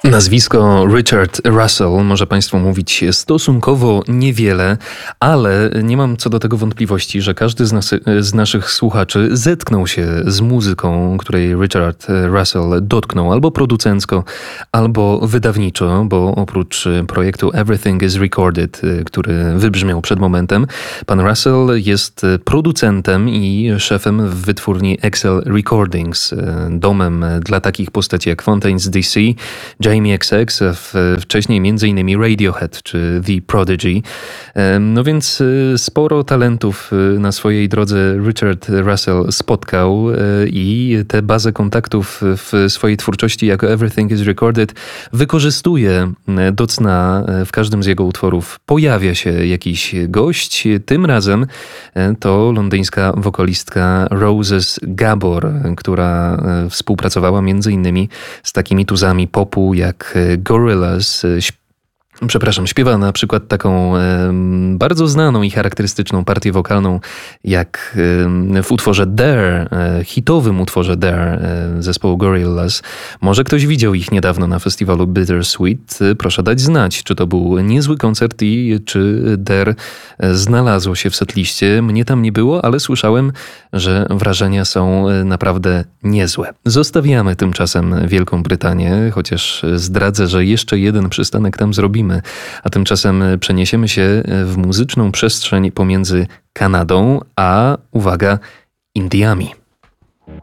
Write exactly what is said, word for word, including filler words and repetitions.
Nazwisko Richard Russell może Państwu mówić stosunkowo niewiele, ale nie mam co do tego wątpliwości, że każdy z, nas, z naszych słuchaczy zetknął się z muzyką, której Richard Russell dotknął albo producencko, albo wydawniczo, bo oprócz projektu Everything is Recorded, który wybrzmiał przed momentem, pan Russell jest producentem i szefem w wytwórni Excel Recordings, domem dla takich postaci jak Fontaines D C, Jamie X X, wcześniej m.in. Radiohead czy The Prodigy. No więc sporo talentów na swojej drodze Richard Russell spotkał i tę bazę kontaktów w swojej twórczości jako Everything is Recorded wykorzystuje do cna. W każdym z jego utworów pojawia się jakiś gość. Tym razem to londyńska wokalistka Roses Gabor, która współpracowała m.in. z takimi tuzami popu jak Gorillaz. Przepraszam, śpiewa na przykład taką e, bardzo znaną i charakterystyczną partię wokalną jak e, w utworze Dare, e, hitowym utworze Dare e, zespołu Gorillaz. Może ktoś widział ich niedawno na festiwalu Bittersweet. Proszę dać znać, czy to był niezły koncert i czy Dare znalazło się w setliście. Mnie tam nie było, ale słyszałem, że wrażenia są naprawdę niezłe. Zostawiamy tymczasem Wielką Brytanię, chociaż zdradzę, że jeszcze jeden przystanek tam zrobimy. A tymczasem przeniesiemy się w muzyczną przestrzeń pomiędzy Kanadą a, uwaga, Indiami.